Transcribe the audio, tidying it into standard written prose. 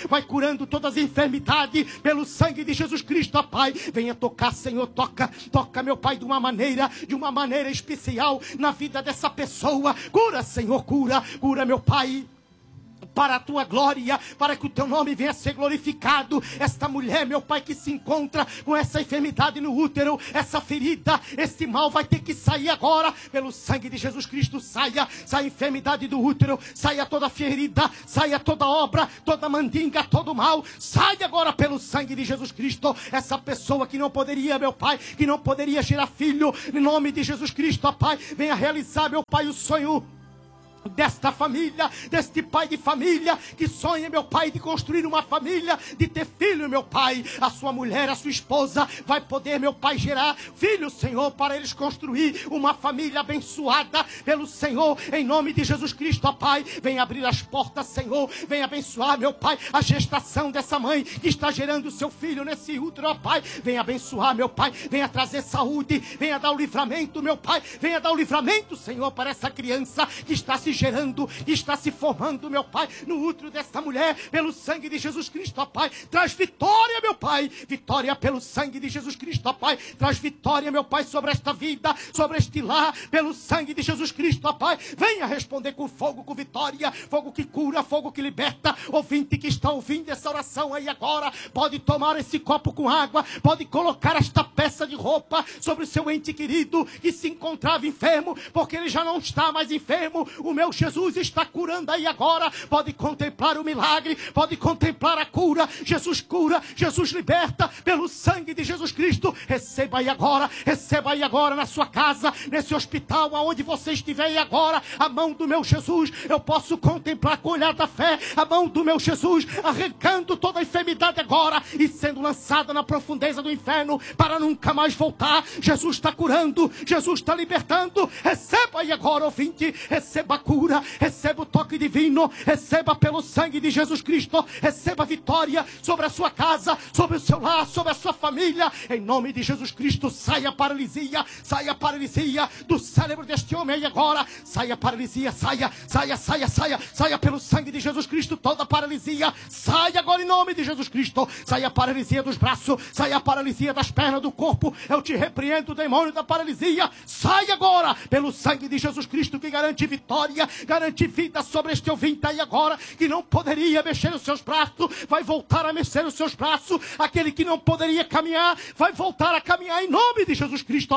vai curando todas as enfermidades, pelo sangue de Jesus Cristo, ó Pai. Venha tocar, Senhor, toca, meu Pai, de uma maneira especial na vida dessa pessoa. Cura, Senhor, cura, meu Pai, para a tua glória, para que o teu nome venha a ser glorificado. Esta mulher, meu Pai, que se encontra com essa enfermidade no útero, essa ferida, esse mal vai ter que sair agora, pelo sangue de Jesus Cristo. Saia a enfermidade do útero, saia toda ferida, saia toda obra, toda mandinga, todo mal, saia agora pelo sangue de Jesus Cristo. Essa pessoa que não poderia, meu Pai, que não poderia gerar filho, em nome de Jesus Cristo, ó Pai, venha realizar, meu Pai, o sonho desta família, deste pai de família que sonha, meu Pai, de construir uma família, de ter filho, meu Pai. A sua mulher, a sua esposa vai poder, meu Pai, gerar filho, Senhor, para eles construir uma família abençoada pelo Senhor, em nome de Jesus Cristo, ó Pai. Vem abrir as portas, Senhor, vem abençoar, meu Pai, a gestação dessa mãe que está gerando o seu filho nesse útero, ó Pai. Vem abençoar, meu Pai, venha trazer saúde, venha dar o livramento, meu Pai, venha dar o livramento, Senhor, para essa criança que está se gerando, que está se formando, meu Pai, no útero desta mulher, pelo sangue de Jesus Cristo, ó Pai. Traz vitória, meu Pai, vitória pelo sangue de Jesus Cristo, ó Pai. Traz vitória, meu Pai, sobre esta vida, sobre este lar, pelo sangue de Jesus Cristo, ó Pai. Venha responder com fogo, com vitória, fogo que cura, fogo que liberta. Ouvinte que está ouvindo essa oração aí agora, pode tomar esse copo com água, pode colocar esta peça de roupa sobre o seu ente querido que se encontrava enfermo, porque ele já não está mais enfermo. O meu Jesus está curando aí agora. Pode contemplar o milagre, pode contemplar a cura. Jesus cura, Jesus liberta pelo sangue de Jesus Cristo. Receba aí agora na sua casa, nesse hospital, aonde você estiver aí agora, a mão do meu Jesus. Eu posso contemplar com o olhar da fé a mão do meu Jesus arrancando toda a enfermidade agora e sendo lançada na profundeza do inferno para nunca mais voltar. Jesus está curando, Jesus está libertando. Receba aí agora, ouvinte, receba a cura, receba o toque divino, receba pelo sangue de Jesus Cristo, receba vitória sobre a sua casa, sobre o seu lar, sobre a sua família, em nome de Jesus Cristo. Saia a paralisia do cérebro deste homem aí agora, saia a paralisia, saia pelo sangue de Jesus Cristo, toda a paralisia, saia agora em nome de Jesus Cristo, saia a paralisia dos braços, saia a paralisia das pernas, do corpo. Eu te repreendo, demônio da paralisia, saia agora pelo sangue de Jesus Cristo, que garante vitória, garante vida sobre este ouvinte aí agora, que não poderia mexer os seus braços, vai voltar a mexer os seus braços. Aquele que não poderia caminhar, vai voltar a caminhar em nome de Jesus Cristo.